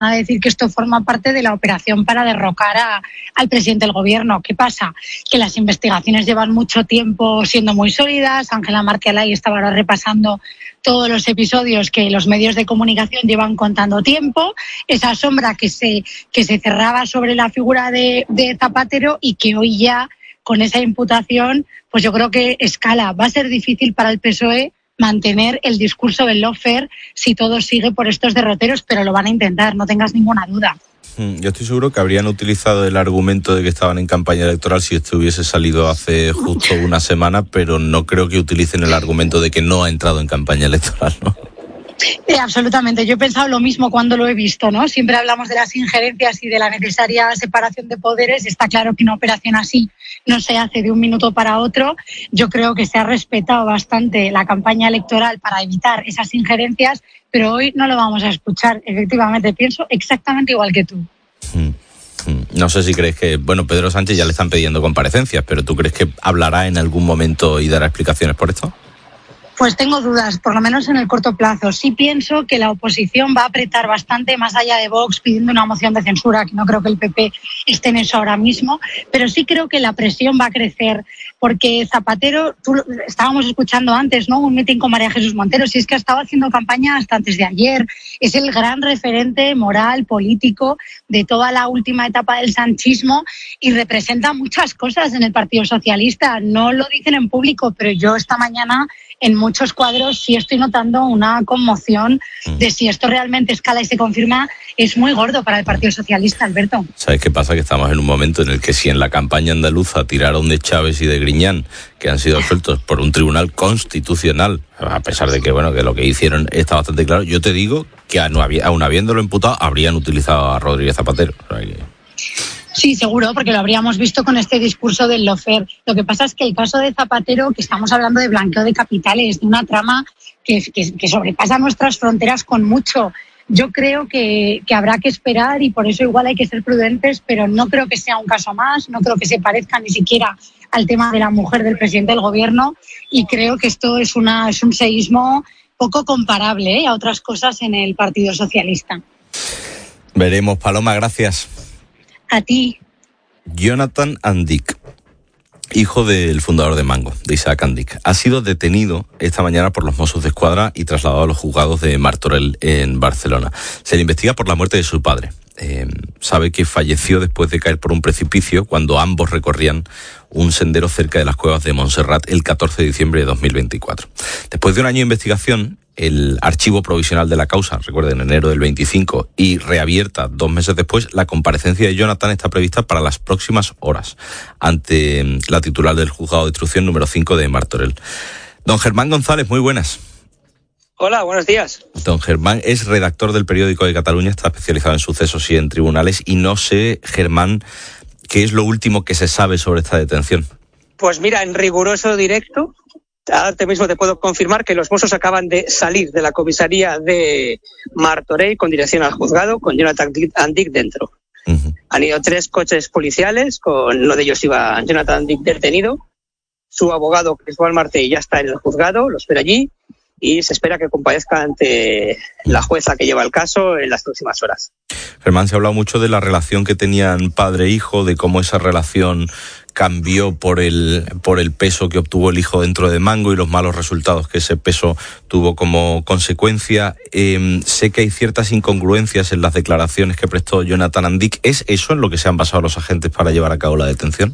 a decir que esto forma parte de la operación para derrocar al presidente del gobierno. ¿Qué pasa? Que las investigaciones llevan mucho tiempo siendo muy sólidas. Ángela Martialay estaba ahora repasando todos los episodios que los medios de comunicación llevan contando tiempo, esa sombra que se cerraba sobre la figura de Zapatero y que hoy ya, con esa imputación, pues yo creo que escala. Va a ser difícil para el PSOE mantener el discurso del lawfare si todo sigue por estos derroteros, pero lo van a intentar, no tengas ninguna duda. Yo estoy seguro que habrían utilizado el argumento de que estaban en campaña electoral si esto hubiese salido hace justo una semana, pero no creo que utilicen el argumento de que no ha entrado en campaña electoral, ¿no? Absolutamente, yo he pensado lo mismo cuando lo he visto, ¿no? Siempre hablamos de las injerencias y de la necesaria separación de poderes. Está claro que una operación así no se hace de un minuto para otro. Yo creo que se ha respetado bastante la campaña electoral para evitar esas injerencias, pero hoy no lo vamos a escuchar. Efectivamente, pienso exactamente igual que tú. No sé si crees que, Pedro Sánchez ya le están pidiendo comparecencias, pero ¿tú crees que hablará en algún momento y dará explicaciones por esto? Pues tengo dudas, por lo menos en el corto plazo. Sí pienso que la oposición va a apretar bastante más allá de Vox pidiendo una moción de censura, que no creo que el PP esté en eso ahora mismo, pero sí creo que la presión va a crecer, porque Zapatero, estábamos escuchando antes, ¿no?, un mitin con María Jesús Montero, si es que ha estado haciendo campaña hasta antes de ayer, es el gran referente moral, político de toda la última etapa del sanchismo y representa muchas cosas en el Partido Socialista. No lo dicen en público, pero yo esta mañana en muchos cuadros sí estoy notando una conmoción de si esto realmente escala y se confirma. Es muy gordo para el Partido Socialista, Alberto. ¿Sabes qué pasa? Que estamos en un momento en el que si en la campaña andaluza tiraron de Chávez y de Griñán, que han sido absueltos por un tribunal constitucional, a pesar de que que lo que hicieron está bastante claro, yo te digo que aun habiéndolo imputado, habrían utilizado a Rodríguez Zapatero. O sea que... Sí, seguro, porque lo habríamos visto con este discurso del lawfare. Lo que pasa es que el caso de Zapatero, que estamos hablando de blanqueo de capitales, de una trama que sobrepasa nuestras fronteras con mucho. Yo creo que habrá que esperar y por eso igual hay que ser prudentes, pero no creo que sea un caso más, no creo que se parezca ni siquiera al tema de la mujer del presidente del gobierno y creo que esto es un seísmo poco comparable a otras cosas en el Partido Socialista. Veremos, Paloma, gracias. A ti. Jonathan Andic, hijo del fundador de Mango, de Isaac Andic, ha sido detenido esta mañana por los Mossos d'Esquadra y trasladado a los juzgados de Martorell en Barcelona. Se le investiga por la muerte de su padre. Sabe que falleció después de caer por un precipicio cuando ambos recorrían un sendero cerca de las cuevas de Montserrat el 14 de diciembre de 2024. Después de un año de investigación, el archivo provisional de la causa, recuerden, en enero del 25, y reabierta 2 meses después, la comparecencia de Jonathan está prevista para las próximas horas ante la titular del juzgado de instrucción número 5 de Martorell. Don Germán González, muy buenas. Hola, buenos días. Don Germán es redactor del Periódico de Cataluña, está especializado en sucesos y en tribunales, y no sé, Germán, ¿qué es lo último que se sabe sobre esta detención? Pues mira, en riguroso directo, ahora mismo te puedo confirmar que los Mossos acaban de salir de la comisaría de Martorell con dirección al juzgado, con Jonathan Andic dentro. Uh-huh. Han ido 3 coches policiales, con uno de ellos iba Jonathan Andic detenido. Su abogado, Cristóbal Martell, ya está en el juzgado, lo espera allí, y se espera que comparezca ante la jueza que lleva el caso en las próximas horas. Germán, se ha hablado mucho de la relación que tenían padre e hijo, de cómo esa relación cambió por el peso que obtuvo el hijo dentro de Mango y los malos resultados que ese peso tuvo como consecuencia. Sé que hay ciertas incongruencias en las declaraciones que prestó Jonathan Andic. ¿Es eso en lo que se han basado los agentes para llevar a cabo la detención?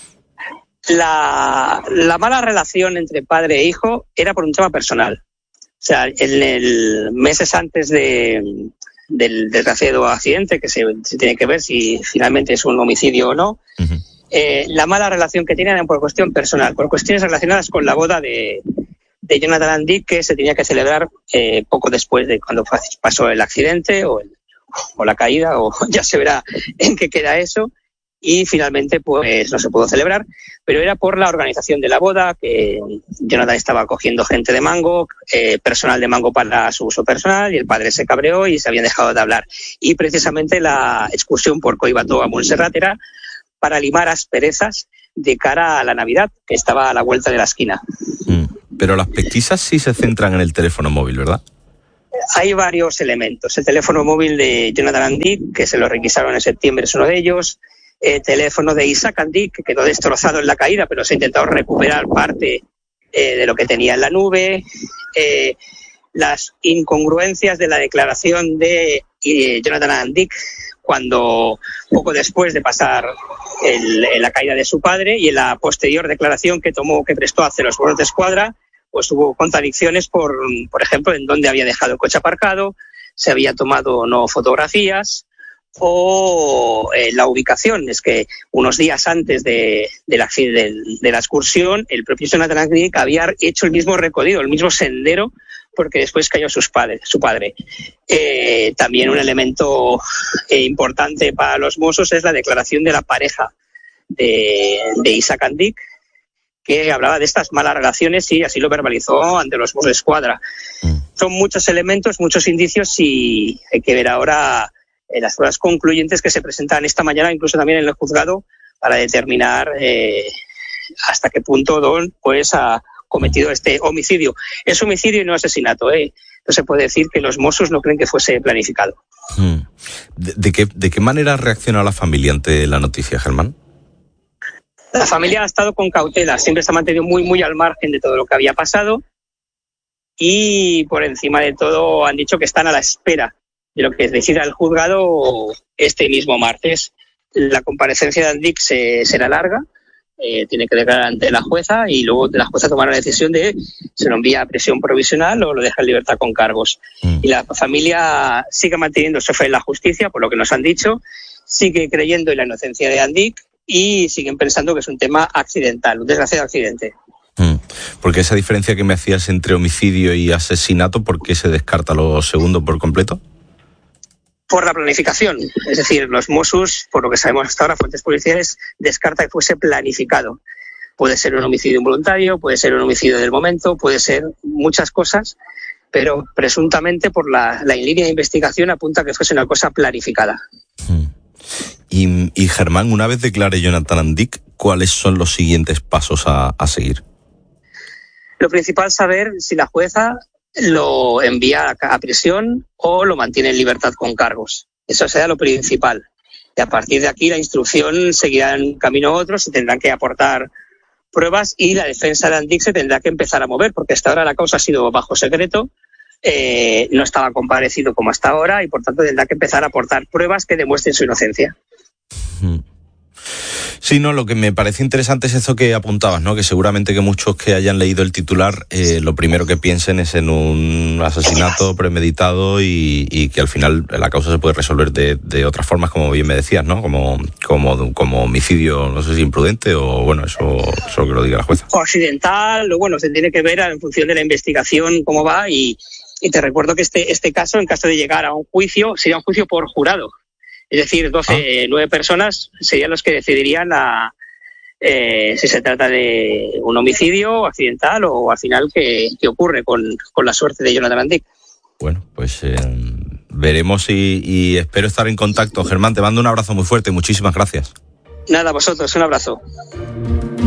La mala relación entre padre e hijo era por un tema personal. O sea, meses antes del desgraciado accidente, que se tiene que ver si finalmente es un homicidio o no, uh-huh. La mala relación que tenían era por cuestión personal, por cuestiones relacionadas con la boda de Jonathan Andic, que se tenía que celebrar poco después de cuando pasó el accidente o la caída, o ya se verá en qué queda eso. Y finalmente pues no se pudo celebrar, pero era por la organización de la boda, que Jonathan estaba cogiendo gente de Mango, personal de Mango para su uso personal, y el padre se cabreó y se habían dejado de hablar. Y precisamente la excursión por Collbató a Montserrat era para limar asperezas de cara a la Navidad, que estaba a la vuelta de la esquina. Pero las pesquisas sí se centran en el teléfono móvil, ¿verdad? hay varios elementos. El teléfono móvil de Jonathan Andic, que se lo requisaron en septiembre, es uno de ellos. El teléfono de Isaac Andic, que quedó destrozado en la caída, pero se ha intentado recuperar parte de lo que tenía en la nube. Las incongruencias de la declaración de Jonathan Andic cuando poco después de pasar la caída de su padre, y en la posterior declaración que prestó hacia los Mossos de Escuadra, pues hubo contradicciones por ejemplo, en dónde había dejado el coche aparcado, se había tomado o no fotografías, o la ubicación. Es que unos días antes de la excursión, el propio Jonathan Andic había hecho el mismo recorrido, el mismo sendero, porque después cayó su padre. También un elemento importante para los Mossos es la declaración de la pareja de Isaac Andic, que hablaba de estas malas relaciones y así lo verbalizó ante los Mossos de Escuadra. Son muchos elementos, muchos indicios, y hay que ver ahora las pruebas concluyentes que se presentan esta mañana, incluso también en el juzgado, para determinar hasta qué punto Don ha cometido este homicidio. Es homicidio y no asesinato, No se puede decir que los Mossos no creen que fuese planificado. ¿De qué manera reacciona la familia ante la noticia, Germán? La familia ha estado con cautela, siempre se ha mantenido muy, muy al margen de todo lo que había pasado, y por encima de todo han dicho que están a la espera de lo que decida el juzgado este mismo martes. La comparecencia de Andic será larga, tiene que declarar ante la jueza, y luego la jueza tomará la decisión de se lo envía a prisión provisional o lo deja en libertad con cargos. Y la familia sigue manteniendo su fe en la justicia, por lo que nos han dicho, sigue creyendo en la inocencia de Andic y siguen pensando que es un tema accidental, un desgraciado accidente. Porque esa diferencia que me hacías entre homicidio y asesinato, ¿por qué se descarta lo segundo por completo? Por la planificación. Es decir, los Mossos, por lo que sabemos hasta ahora, fuentes policiales, descarta que fuese planificado. Puede ser un homicidio involuntario, puede ser un homicidio del momento, puede ser muchas cosas, pero presuntamente por la línea de investigación apunta que fuese una cosa planificada. Y Germán, una vez declare Jonathan Andic, ¿cuáles son los siguientes pasos a seguir? Lo principal es saber si la jueza lo envía a prisión o lo mantiene en libertad con cargos. Eso será lo principal. Y a partir de aquí la instrucción seguirá en camino a otros, se tendrán que aportar pruebas y la defensa de Andic se tendrá que empezar a mover, porque hasta ahora la causa ha sido bajo secreto, no estaba comparecido como hasta ahora, y por tanto tendrá que empezar a aportar pruebas que demuestren su inocencia. Sí, no, lo que me parece interesante es eso que apuntabas, ¿no? Que seguramente que muchos que hayan leído el titular, lo primero que piensen es en un asesinato premeditado y que al final la causa se puede resolver de otras formas, como bien me decías, ¿no? Como homicidio, no sé si imprudente o, bueno, eso que lo diga la jueza. O accidental, o bueno, se tiene que ver en función de la investigación cómo va, y te recuerdo que este caso, en caso de llegar a un juicio, sería un juicio por jurado. Es decir, 9 personas serían los que decidirían si se trata de un homicidio accidental o al final qué ocurre con la suerte de Jonathan Andic. Bueno, pues veremos y espero estar en contacto. Germán, te mando un abrazo muy fuerte. Muchísimas gracias. Nada, vosotros, un abrazo.